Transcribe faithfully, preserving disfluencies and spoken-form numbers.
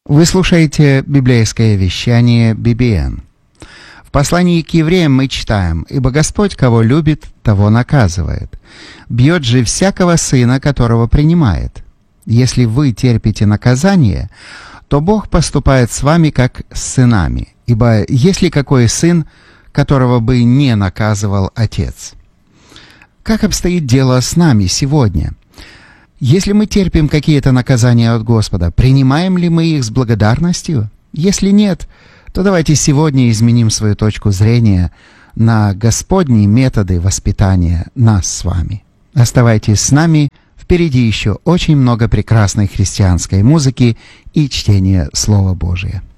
Вы слушаете библейское вещание би би эн. В послании к евреям мы читаем: «Ибо Господь, кого любит, того наказывает. Бьет же всякого сына, которого принимает. Если вы терпите наказание, то Бог поступает с вами, как с сынами. Ибо есть ли какой сын, которого бы не наказывал отец?» Как обстоит дело с нами сегодня? Если мы терпим какие-то наказания от Господа, принимаем ли мы их с благодарностью? Если нет, то давайте сегодня изменим свою точку зрения на Господние методы воспитания нас с вами. Оставайтесь с нами, впереди еще очень много прекрасной христианской музыки и чтения Слова Божия.